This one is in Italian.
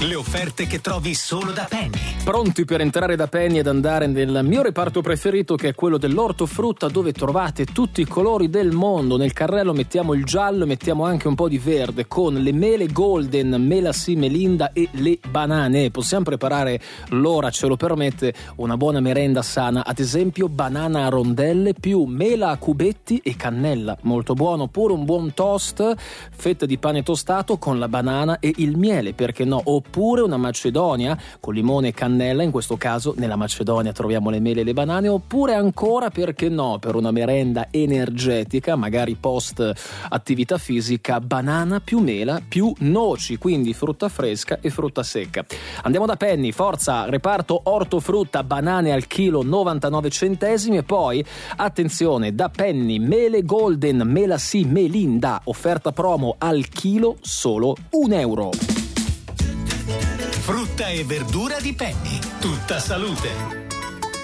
Le offerte che trovi solo da Penny. Pronti per entrare da Penny ed andare nel mio reparto preferito, che è quello dell'ortofrutta, dove trovate tutti i colori del mondo. Nel carrello mettiamo il giallo, mettiamo anche un po' di verde, con le mele golden, mela sì, melinda e le banane. Possiamo preparare, l'ora ce lo permette, una buona merenda sana, ad esempio banana a rondelle più mela a cubetti e cannella, molto buono. Oppure un buon toast, fette di pane tostato con la banana e il miele, perché no? Oppure una macedonia con limone e cannella, in questo caso nella macedonia troviamo le mele e le banane. Oppure ancora, perché no, per una merenda energetica, magari post attività fisica, banana più mela più noci, quindi frutta fresca e frutta secca. Andiamo da Penny, forza, reparto ortofrutta, banane al chilo 99 centesimi. E poi attenzione, da Penny mele golden, mela sì, melinda, offerta promo al chilo solo €1. Frutta e verdura di Penny. Tutta salute.